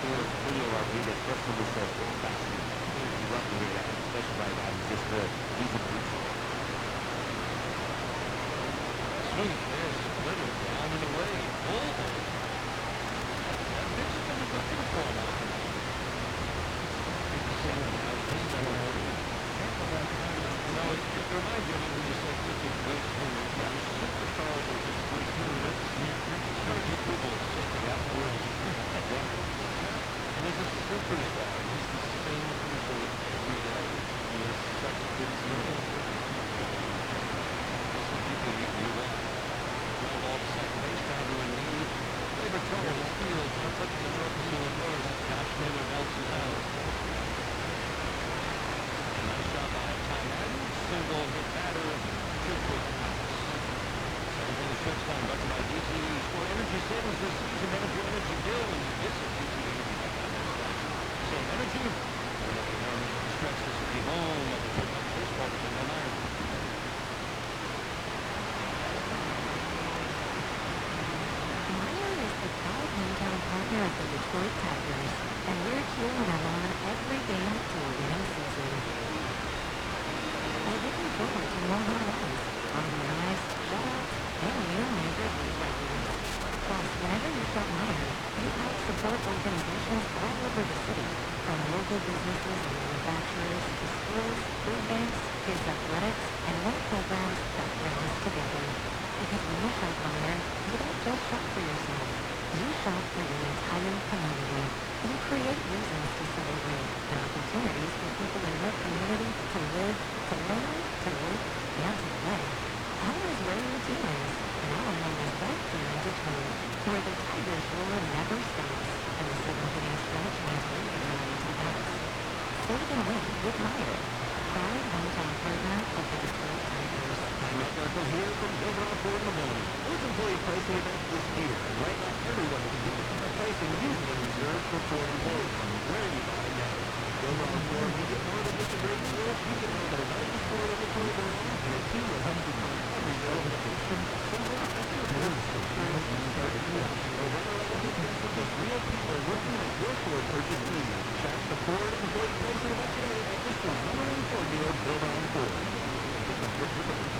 Julio Rodriguez just released a full fast. You love to hear that, especially by a guy who's just he's a beast. Swing and miss, splitter down and away. Hold it. That pitch is going to go to the corner. 57 now, just under 40. Now, it reminds you of when you said this is great swingers. Yeah, superstars are just great swingers. Sergio Pujols said that afterwards. And as a superstar, he's the same person every day. He has such a good swinger. Some people you want. Ground ball to second base, down to a knee. Labor trouble in the field. Puts up the surface to the first. Josh Taylor bounces out. Nice job by Ty Madden. Single hit batter. Should put outs. Seventh inning stretch time brought to you by DTE. For energy savings this season, manage your energy bill when you visit DTE Energy. Save energy. Stretch this will be home of the Football Baseball with Jim Iron. Meyer is the proud hometown partner of the Detroit Tigers, and we're cheering them on every game to a winning season. We're looking forward to more home runs, RBIs, shutouts, and new major league records. Plus, whenever you shop Meyer, you help support organizations all over the city, from local businesses and manufacturers to schools, food banks, kids athletics, and more programs that bring us together. Because when you shop Meyer, you don't just shop for yourself. You shop for your entire community. You create reasons to celebrate and opportunities for people in your community to live, to learn, to work, and to play. Meyer is where your team is, and now home is right here in Detroit, where the Tigers roar never stops, and the seventh inning stretch means regularly to outs. Save and win with Meyer, proud hometown partner of the Detroit Tigers. From here from Silver Ford in the morning. This employee pricing event is here. Right now, everyone can get the pricing usually reserved for Ford employees. Where you buy now. Silver Ford, you get more than just a great deal. You get more than a nice Ford of the Ford and a team that helps you find every relevant solution. Silver is your Ford insurance and start at once. Or whether other people with real people working at your Ford purchase needs. Check the Ford employee pricing event today at Mr. Number 4 dealer, Silver Ford.